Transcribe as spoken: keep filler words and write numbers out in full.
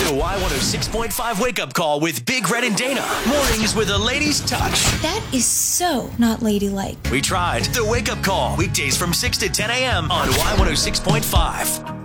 The Y one oh six point five Wake Up Call with Big Red and Dana. Mornings with a lady's touch. That is so not ladylike. We tried. The Wake Up Call. Weekdays from six to ten a.m. on Y one oh six point five.